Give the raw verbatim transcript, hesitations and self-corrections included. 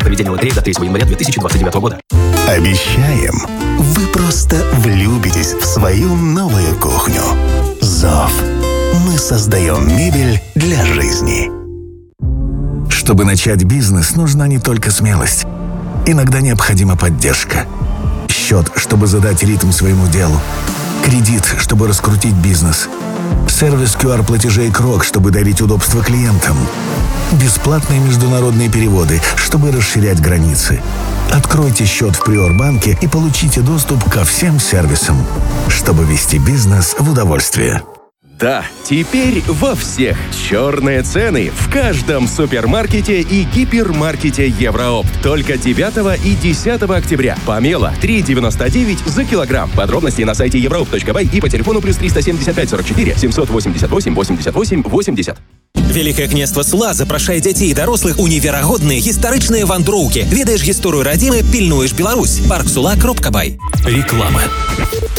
проведения лотереи до третьего января две тысячи двадцать девятого года. Обещаем, вы просто влюбитесь в свою новую кухню. Зов. Мы создаем мебель для жизни. Чтобы начать бизнес, нужна не только смелость. Иногда необходима поддержка. Счет, чтобы задать ритм своему делу. Кредит, чтобы раскрутить бизнес. Сервис ку ар-платежей Крок, чтобы дарить удобство клиентам. Бесплатные международные переводы, чтобы расширять границы. Откройте счет в Приорбанке и получите доступ ко всем сервисам, чтобы вести бизнес в удовольствие. Да, теперь во всех черные цены в каждом супермаркете и гипермаркете Евроопт. Только девятого и десятого октября. Помело три девяносто девять за килограмм. Подробности на сайте еврооп точка бай и по телефону плюс триста семьдесят пять сорок четыре семьсот восемьдесят восемь восемьдесят восемь восемьдесят. Вялікае княства Сула запрашае дзяцей і дарослых у неверагодныя гістарычныя вандроўкі. Ведаеш гісторыю радзімы, пільнуеш Беларусь. Парк Сула кропка бай. Реклама.